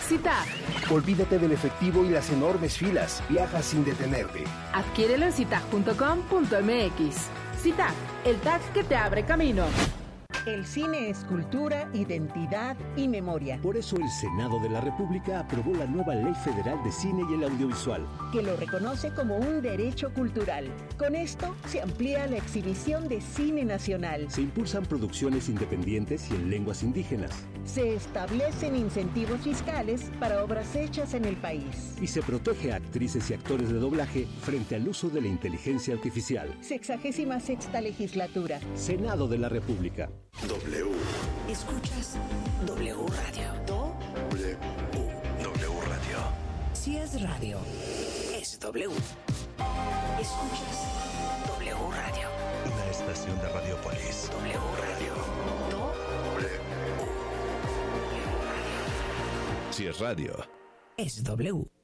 Citac. Olvídate del efectivo y las enormes filas. Viaja sin detenerte. Adquiérelo en citac.com.mx. Citac, el TAC que te abre camino. El cine es cultura, identidad y memoria. Por eso el Senado de la República aprobó la nueva Ley Federal de Cine y el Audiovisual, que lo reconoce como un derecho cultural. Con esto se amplía la exhibición de cine nacional. Se impulsan producciones independientes y en lenguas indígenas. Se establecen incentivos fiscales para obras hechas en el país. Y se protege a actrices y actores de doblaje frente al uso de la inteligencia artificial. 66ª legislatura. Senado de la República. W. Escuchas W Radio. W. W Radio. Si es radio, es W. Escuchas W Radio. Una estación de Radiopolis. W Radio. W. Si es radio, es W.